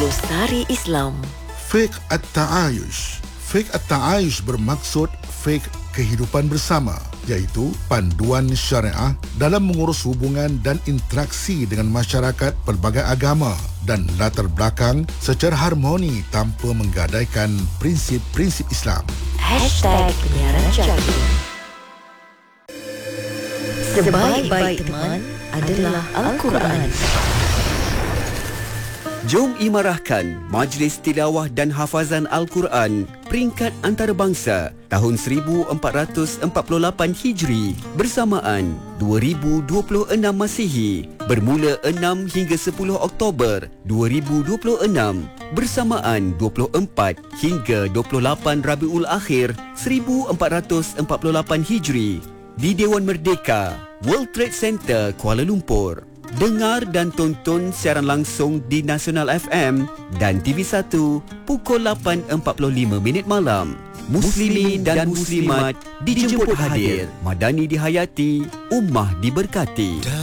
Glosari Islam. Fiqh at-ta'ayush. Fiqh at-ta'ayush bermaksud fiqh kehidupan bersama, iaitu panduan syariah dalam mengurus hubungan dan interaksi dengan masyarakat pelbagai agama dan latar belakang secara harmoni tanpa menggadaikan prinsip-prinsip Islam. #Penyiaran Jadu. Sebaik-baik teman adalah Al-Quran. Jom imarahkan Majlis Tilawah dan Hafazan Al-Quran peringkat antarabangsa tahun 1448 Hijri bersamaan 2026 Masihi bermula 6 hingga 10 Oktober 2026 bersamaan 24 hingga 28 Rabiul Akhir 1448 Hijri di Dewan Merdeka, World Trade Center, Kuala Lumpur. Dengar dan tonton siaran langsung di Nasional FM dan TV1 pukul 8.45 malam. Muslimin dan Muslimat dijemput hadir. Madani dihayati, ummah diberkati.